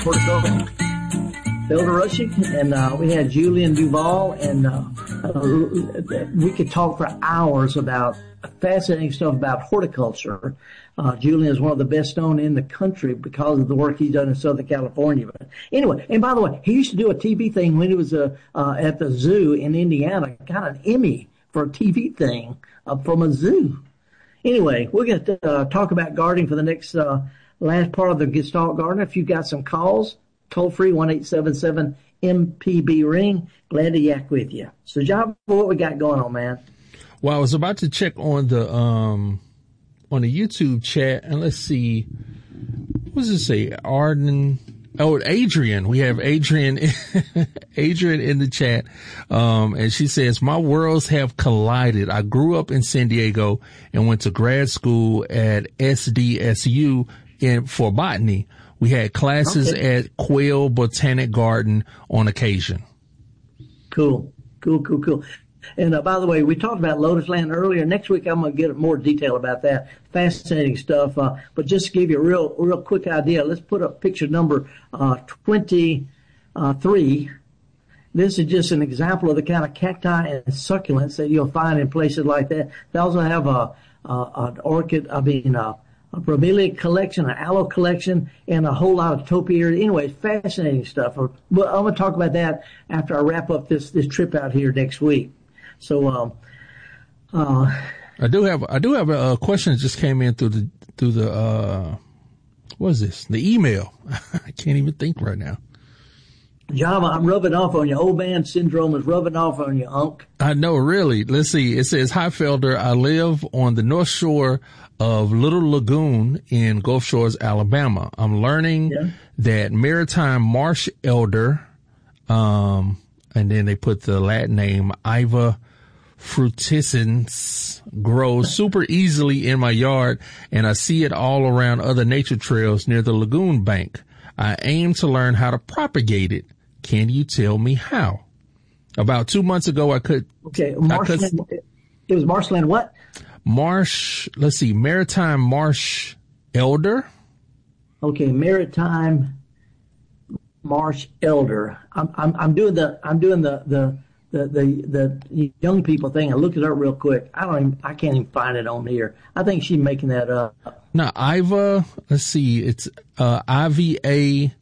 Felder Rushing, and we had Julian Duval, and we could talk for hours about fascinating stuff about horticulture. Julian is one of the best known in the country because of the work he's done in Southern California. But anyway, and by the way, he used to do a TV thing when he was at the zoo in Indiana, got an Emmy for a TV thing from a zoo. Anyway, we're going to talk about gardening for the next last part of the Gestalt Gardener. If you've got some calls, toll free 1-877-MPB-RING. Glad to yak with you. So, John, what we got going on, man? Well, I was about to check on the YouTube chat, and let's see. What does it say? Adrian. We have Adrian in the chat. And she says, my worlds have collided. I grew up in San Diego and went to grad school at SDSU for botany. We had classes at Quail Botanic Garden on occasion. Cool. And by the way, we talked about Lotus Land earlier. Next week, I'm going to get more detail about that. Fascinating stuff. But just to give you a real quick idea, let's put up picture number 23. This is just an example of the kind of cacti and succulents that you'll find in places like that. They also have an orchid, a bromeliad collection, an aloe collection, and a whole lot of topiary. Anyway, fascinating stuff. Well, I'm going to talk about that after I wrap up this trip out here next week. So, I do have a question that just came in through the what is this? The email. I can't even think right now. Java, I'm rubbing off on you. Old man syndrome is rubbing off on you, Unc. I know, really. Let's see. It says, hi, Felder. I live on the north shore of Little Lagoon in Gulf Shores, Alabama. I'm learning that maritime marsh elder, and then they put the Latin name Iva frutescens, grows super easily in my yard, and I see it all around other nature trails near the lagoon bank. I aim to learn how to propagate it. Can you tell me how? About 2 months ago, it was marshland what? Maritime marsh elder. Okay, maritime marsh elder. I'm doing the young people thing. I looked it up real quick. I can't even find it on here. I think she's making that up. Now, Iva, let's see, it's IVA.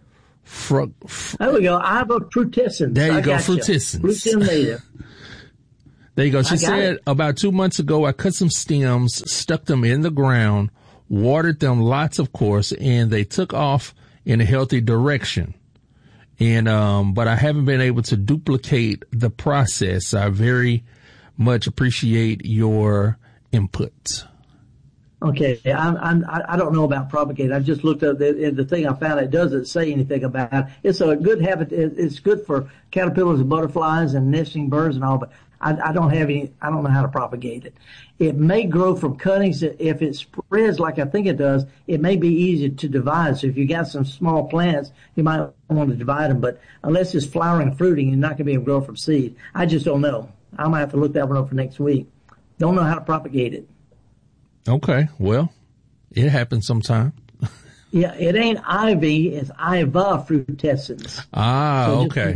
There we go. Iva frutescens. There you go, frutescens. Frutin native. There you go. She said about 2 months ago, I cut some stems, stuck them in the ground, watered them lots, of course, and they took off in a healthy direction. And, but I haven't been able to duplicate the process. I very much appreciate your input. Okay. I don't know about propagate. I just looked up the thing I found. It doesn't say anything about it. It's a good habit. It's good for caterpillars and butterflies and nesting birds and all, but I don't know how to propagate it. It may grow from cuttings. If it spreads like I think it does, it may be easy to divide. So if you got some small plants, you might want to divide them. But unless it's flowering and fruiting, you're not going to be able to grow from seed. I just don't know. I might have to look that one up for next week. Don't know how to propagate it. Okay. Well, it happens sometime. Yeah, it ain't ivy. It's Iva frutescens. Okay.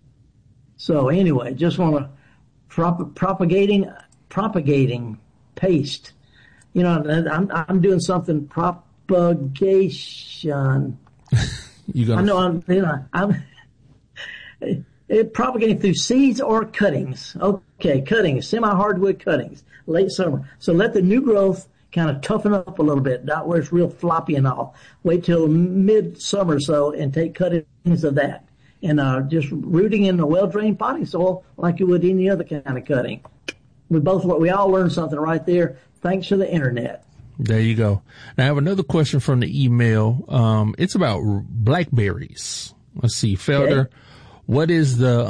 So anyway, just want to propagating paste. You know, I'm doing something propagation. I'm propagating through seeds or cuttings. Okay, cuttings, semi-hardwood cuttings, late summer. So let the new growth kind of toughen up a little bit, not where it's real floppy and all. Wait till mid-summer or so and take cuttings of that. And just rooting in a well-drained potting soil like you would any other kind of cutting. We all learned something right there thanks to the internet. There you go. Now I have another question from the email. It's about blackberries. Let's see, Felder. Okay. What is the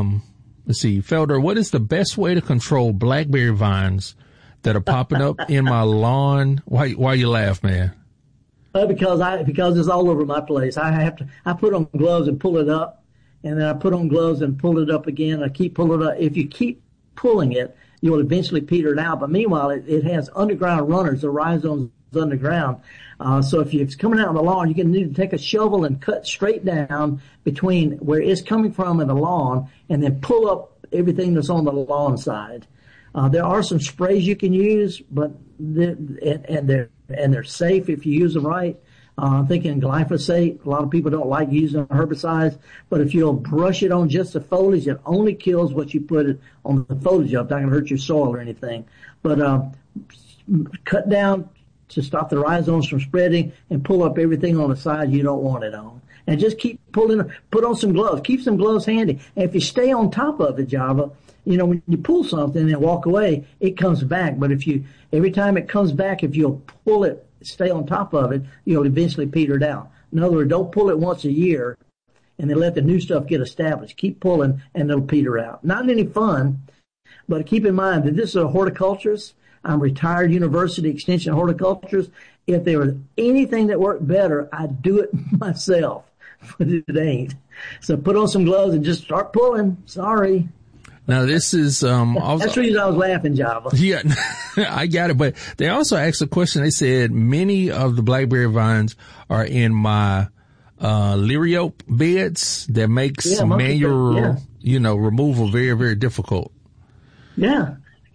best way to control blackberry vines that are popping up in my lawn? Why you laugh, man? Because it's all over my place. I put on gloves and pull it up, and then I put on gloves and pull it up again. I keep pulling it up. If you keep pulling it, you'll eventually peter it out. But meanwhile, it has underground runners, the rhizomes underground. So if it's coming out on the lawn, you need to take a shovel and cut straight down between where it's coming from and the lawn, and then pull up everything that's on the lawn side. There are some sprays you can use, but they're safe if you use them right. I'm thinking glyphosate. A lot of people don't like using herbicides, but if you'll brush it on just the foliage, it only kills what you put it on the foliage of. It's not going to hurt your soil or anything. But cut down to stop the rhizomes from spreading, and pull up everything on the side you don't want it on. And just keep pulling. Put on some gloves. Keep some gloves handy. And if you stay on top of it, Java, when you pull something and walk away, it comes back. But every time it comes back, if you'll pull it, stay on top of it, you'll eventually peter it out. In other words, don't pull it once a year and then let the new stuff get established. Keep pulling and it'll peter out. Not any fun, but keep in mind that this is a horticulturist. I'm retired university extension horticulturist. If there was anything that worked better, I'd do it myself, but it ain't. So put on some gloves and just start pulling. Sorry. Now this is that's the reason I was laughing, Java. Yeah, I got it. But they also asked a question. They said many of the blackberry vines are in my liriope beds that makes manual, removal very, very difficult. Yeah.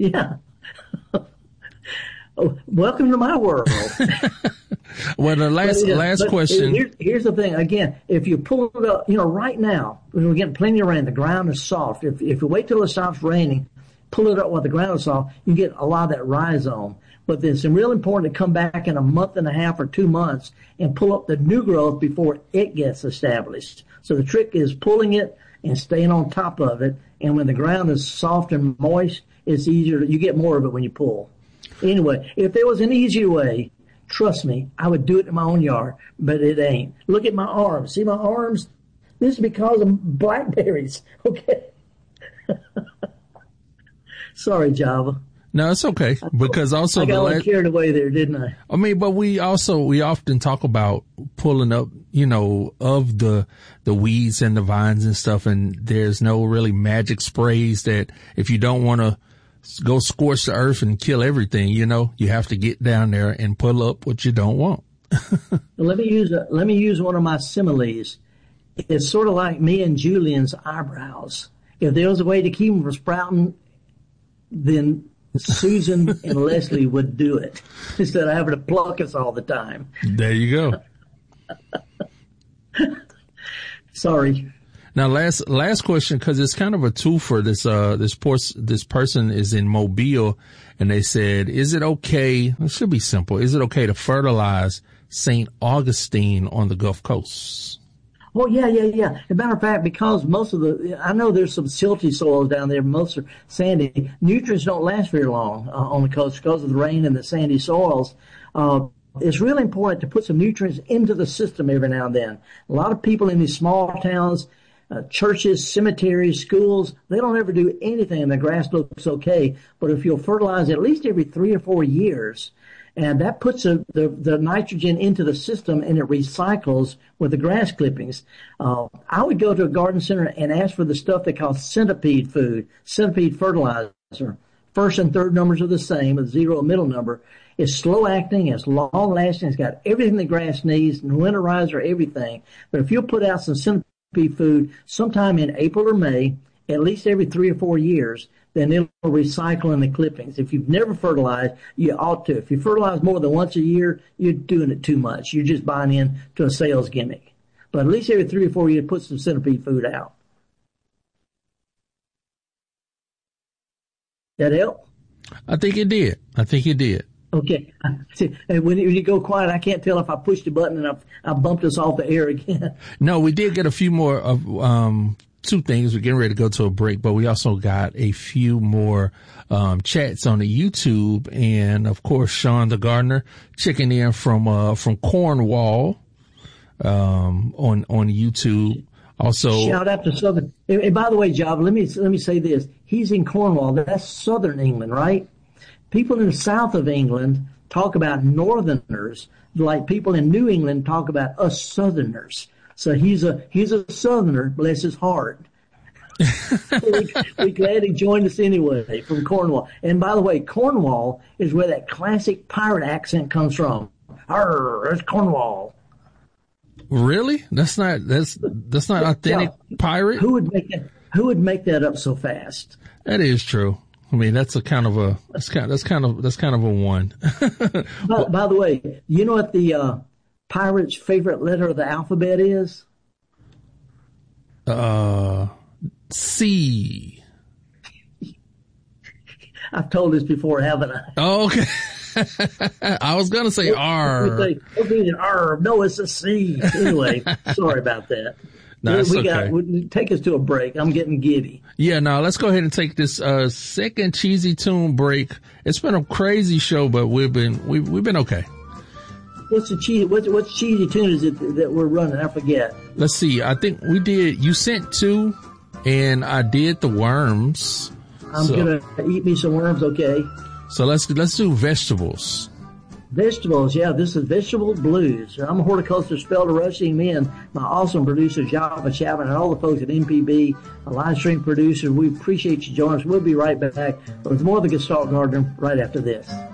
Oh, welcome to my world. Well, the last question. Here's the thing. Again, if you pull it up, right now, when we're getting plenty of rain, the ground is soft. If you wait till it stops raining, pull it up while the ground is soft, you get a lot of that rhizome. But it's real important to come back in a month and a half or 2 months and pull up the new growth before it gets established. So the trick is pulling it and staying on top of it. And when the ground is soft and moist, it's easier. You get more of it when you pull. Anyway, if there was an easier way, trust me, I would do it in my own yard, but it ain't. Look at my arms. See my arms? This is because of blackberries, okay? Sorry, Java. No, it's okay, because also I got carried away there, didn't I? I mean, but we often talk about pulling up, of the weeds and the vines and stuff, and there's no really magic sprays that if you don't want to go scorch the earth and kill everything, you have to get down there and pull up what you don't want. Let me use one of my similes. It's sort of like me and Julian's eyebrows. If there was a way to keep them from sprouting, then Susan and Leslie would do it instead of having to pluck us all the time. There you go. Sorry. Now, last question, because it's kind of a twofer. This person is in Mobile, and they said, is it okay? It should be simple. Is it okay to fertilize St. Augustine on the Gulf Coast? Oh, yeah. As a matter of fact, because I know there's some silty soils down there, most are sandy. Nutrients don't last very long on the coast because of the rain and the sandy soils. It's really important to put some nutrients into the system every now and then. A lot of people in these small towns, churches, cemeteries, schools, they don't ever do anything and the grass looks okay. But if you'll fertilize at least every 3 or 4 years, and that puts the nitrogen into the system and it recycles with the grass clippings. I would go to a garden center and ask for the stuff they call centipede food, centipede fertilizer. First and third numbers are the same, with 0 middle number. It's slow acting, it's long lasting, it's got everything the grass needs, winterizer, everything. But if you'll put out some centipede food sometime in April or May, at least every 3 or 4 years, then it'll recycle in the clippings. If you've never fertilized, you ought to. If you fertilize more than once a year, you're doing it too much. You're just buying in to a sales gimmick. But at least every 3 or 4 years, put some centipede food out. That help? I think it did. Okay. See, when you go quiet, I can't tell if I pushed the button and I bumped us off the air again. No, we did get a few more of two things. We're getting ready to go to a break, but we also got a few more chats on the YouTube, and of course Sean the gardener checking in from Cornwall on YouTube. Also, shout out to Southern. And by the way, Java, let me say this: he's in Cornwall. That's Southern England, right? People in the south of England talk about Northerners, like people in New England talk about us Southerners. So he's a Southerner, bless his heart. We're glad he joined us anyway from Cornwall. And by the way, Cornwall is where that classic pirate accent comes from. Arr, there's Cornwall. Really? That's not authentic pirate? Who would make that up so fast? That is true. I mean, that's kind of a one. By the way, you know what the pirate's favorite letter of the alphabet is? C. I've told this before, haven't I? Oh, okay. I was going to say R. R. No, it's a C. Anyway, sorry about that. No, okay. Take us to a break. I'm getting giddy. Yeah, no, let's go ahead and take this second cheesy tune break. It's been a crazy show, but we've been okay. What's cheesy tune is it that we're running? I forget. Let's see. I think we did. You sent 2, and I did the worms. I'm gonna eat me some worms. Okay. So let's do vegetables. Vegetables, yeah. This is Vegetable Blues. I'm a horticulturist, Felder Rushing. Me and my awesome producer, Java Chapman, and all the folks at MPB, a live stream producer. We appreciate you joining us. We'll be right back with more of the Gestalt Gardener right after this.